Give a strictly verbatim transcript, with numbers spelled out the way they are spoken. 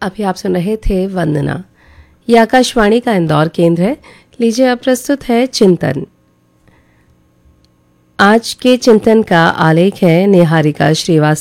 अभी आप सुन रहे थे वंदना। ये आकाशवाणी का इंदौर केंद्र है। लीजिए अब प्रस्तुत है चिंतन। आज के चिंतन का आलेख है निहारिका श्रीवास्तव